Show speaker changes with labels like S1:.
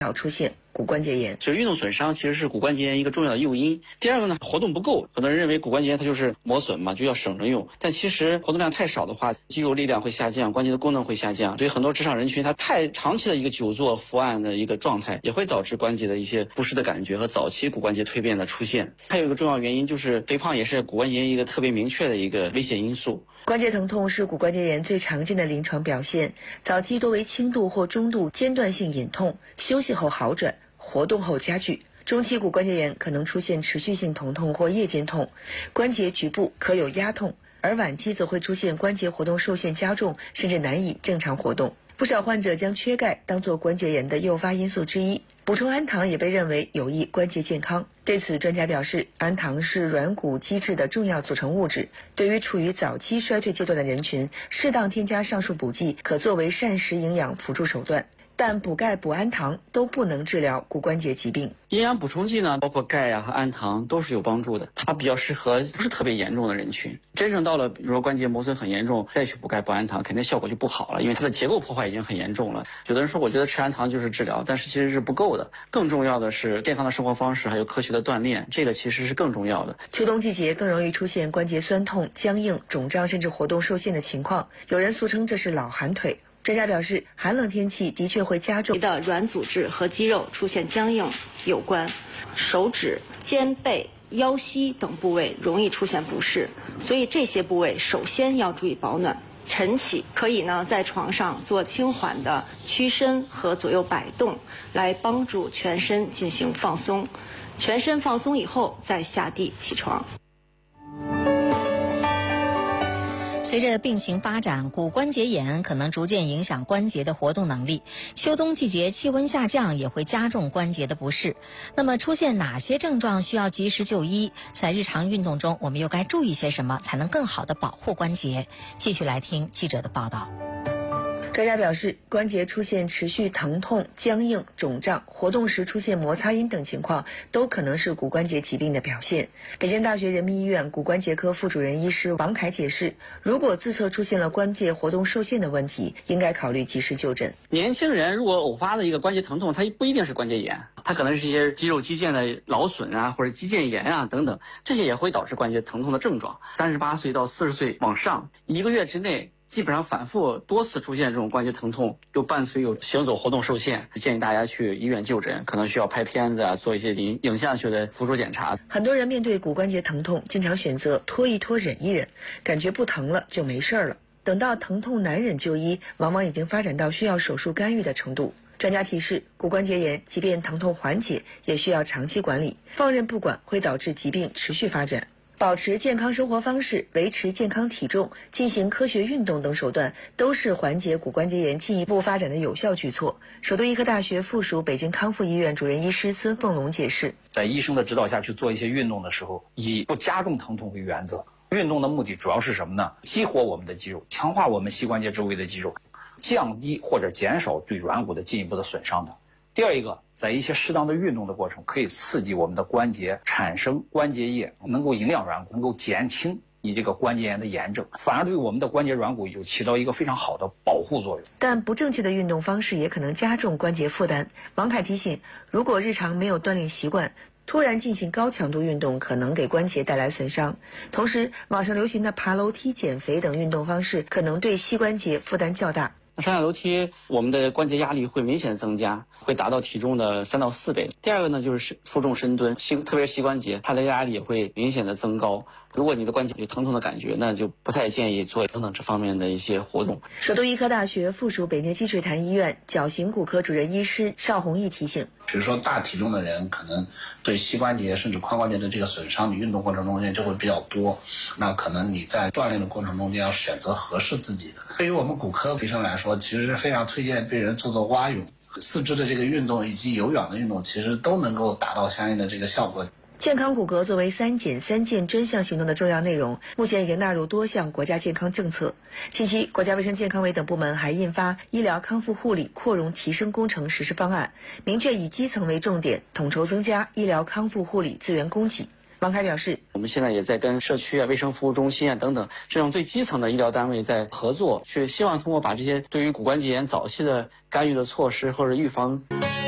S1: 早出现骨关节炎。
S2: 所以运动损伤其实是骨关节炎一个重要的诱因。第二个呢，活动不够，很多人认为骨关节炎它就是磨损嘛，就要省着用。但其实活动量太少的话，肌肉力量会下降，关节的功能会下降。所以很多职场人群他太长期的一个久坐伏案的一个状态，也会导致关节的一些不适的感觉和早期骨关节蜕变的出现。还有一个重要原因就是肥胖也是骨关节炎一个特别明确的一个危险因素。
S1: 关节疼痛是骨关节炎最常见的临床表现，早期多为轻度或中度间断性隐痛，休息后好转，活动后加剧。中期骨关节炎可能出现持续性疼痛或夜间痛，关节局部可有压痛，而晚期则会出现关节活动受限加重，甚至难以正常活动。不少患者将缺钙当作关节炎的诱发因素之一，补充氨糖也被认为有益关节健康。对此，专家表示，氨糖是软骨基质的重要组成物质，对于处于早期衰退阶段的人群，适当添加上述补剂可作为膳食营养辅助手段。但补钙补氨糖都不能治疗骨关节疾病。
S2: 营养补充剂呢，包括钙和氨糖都是有帮助的，它比较适合不是特别严重的人群。真正到了比如说关节磨损很严重，再去补钙补氨糖，肯定效果就不好了，因为它的结构破坏已经很严重了。有的人说我觉得吃氨糖就是治疗，但是其实是不够的。更重要的是健康的生活方式，还有科学的锻炼，这个其实是更重要的。
S1: 秋冬季节更容易出现关节酸痛、僵硬、肿胀甚至活动受限的情况，有人俗称这是老寒腿。专家表示，寒冷天气的确会加重
S3: 的软组织和肌肉出现僵硬有关，手指、肩背、腰膝等部位容易出现不适，所以这些部位首先要注意保暖。晨起可以呢在床上做轻缓的屈伸和左右摆动，来帮助全身进行放松。全身放松以后再下地起床。
S4: 随着病情发展，骨关节炎可能逐渐影响关节的活动能力。秋冬季节气温下降也会加重关节的不适。那么出现哪些症状需要及时就医？在日常运动中，我们又该注意些什么，才能更好地保护关节？继续来听记者的报道。
S1: 专家表示，关节出现持续疼痛、僵硬、肿胀，活动时出现摩擦音等情况，都可能是骨关节疾病的表现。北京大学人民医院骨关节科副主任医师王凯解释，如果自测出现了关节活动受限的问题，应该考虑及时就诊。
S2: 年轻人如果偶发的一个关节疼痛，它不一定是关节炎，它可能是一些肌肉肌腱的劳损啊，或者肌腱炎啊等等，这些也会导致关节疼痛的症状。38岁到40岁往上，1个月之内基本上反复多次出现这种关节疼痛，又伴随有行走活动受限，建议大家去医院就诊，可能需要拍片子啊，做一些影像学的辅助检查。
S1: 很多人面对骨关节疼痛，经常选择拖一拖、忍一忍，感觉不疼了就没事了。等到疼痛难忍就医，往往已经发展到需要手术干预的程度。专家提示，骨关节炎即便疼痛缓解，也需要长期管理，放任不管会导致疾病持续发展。保持健康生活方式，维持健康体重，进行科学运动等手段，都是缓解骨关节炎进一步发展的有效举措。首都医科大学附属北京康复医院主任医师孙凤龙解释，
S5: 在医生的指导下去做一些运动的时候，以不加重疼痛为原则。运动的目的主要是什么呢？激活我们的肌肉，强化我们膝关节周围的肌肉，降低或者减少对软骨的进一步的损伤的。第二一个，在一些适当的运动的过程，可以刺激我们的关节产生关节液，能够营养软骨，能够减轻你这个关节炎的炎症，反而对我们的关节软骨有起到一个非常好的保护作用。
S1: 但不正确的运动方式也可能加重关节负担。王凯提醒，如果日常没有锻炼习惯，突然进行高强度运动可能给关节带来损伤。同时，网上流行的爬楼梯、减肥等运动方式可能对膝关节负担较大。
S2: 上下楼梯，我们的关节压力会明显增加，会达到体重的3到4倍。第二个呢，就是负重深蹲，特别是膝关节，它的压力也会明显的增高。如果你的关节有疼痛的感觉，那就不太建议做等等这方面的一些活动。
S1: 首都医科大学附属北京积水潭医院矫形骨科主任医师邵宏毅提醒，
S6: 比如说大体重的人，可能对膝关节甚至髋关节的这个损伤，你运动过程中间就会比较多，那可能你在锻炼的过程中间要选择合适自己的。对于我们骨科医生来说，其实是非常推荐病人做蛙泳，四肢的这个运动以及有氧的运动，其实都能够达到相应的这个效果。
S1: 健康骨骼作为3减3健专项行动的重要内容，目前已经纳入多项国家健康政策。近期，国家卫生健康委等部门还印发《医疗康复护理扩容提升工程实施方案》，明确以基层为重点，统筹增加医疗康复护理资源供给。王凯表示，
S2: 我们现在也在跟社区卫生服务中心等等这种最基层的医疗单位在合作，去希望通过把这些对于骨关节炎早期的干预的措施或者预防